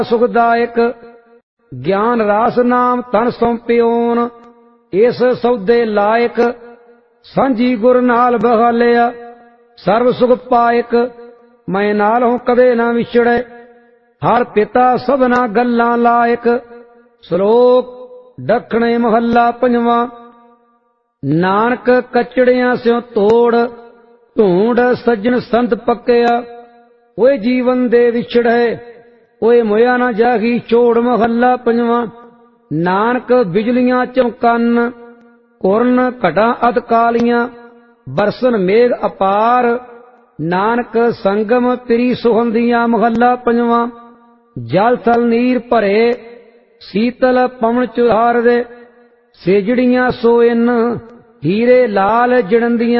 सुखदायक ज्ञान रास नाम तन सौंपियोन इस सौदे लायक सांझी गुर नाल बहालिया सर्व सुख पायक मैं नालों कदे ना विछड़े हर पिता सबना गल्लां लायक। श्लोक दखणे महला पंजवा। नानक कचड़ियां स्यों तोड़ ढूंढ सज्जन संत पक्या ओए जीवन दे विछड़े ओए मोया ना जागी चोड़। महला पंजवा। नानक बिजलियां चमकन कुरन घटा अत कालियां बरसन मेघ अपार नानक संगम पिरी सुहंदियां। महला पंजवा। जल थल नीर भरे शीतल पवन चुहार दे सेजड़ियां सोइन हीरे लाल जड़ंदियां